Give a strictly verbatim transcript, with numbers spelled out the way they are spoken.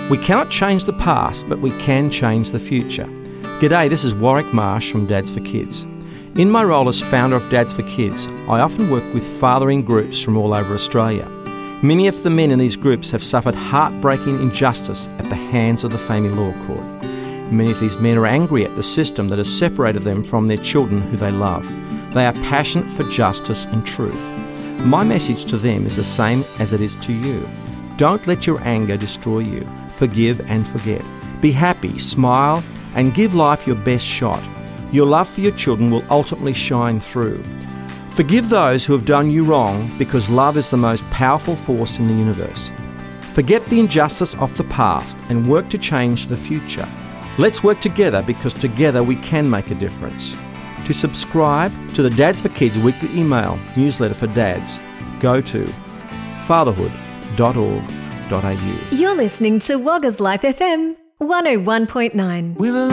We cannot change the past, but we can change the future. G'day, this is Warwick Marsh from Dads for Kids. In my role as founder of Dads for Kids, I often work with fathering groups from all over Australia. Many of the men in these groups have suffered heartbreaking injustice at the hands of the family law court. Many of these men are angry at the system that has separated them from their children who they love. They are passionate for justice and truth. My message to them is the same as it is to you. Don't let your anger destroy you. Forgive and forget. Be happy, smile, and give life your best shot. Your love for your children will ultimately shine through. Forgive those who have done you wrong, because love is the most powerful force in the universe. Forget the injustice of the past and work to change the future. Let's work together, because together we can make a difference. To subscribe to the Dads for Kids weekly email newsletter for dads, go to fatherhood dot org dot a u. You're listening to Woggers Life F M one oh one point nine.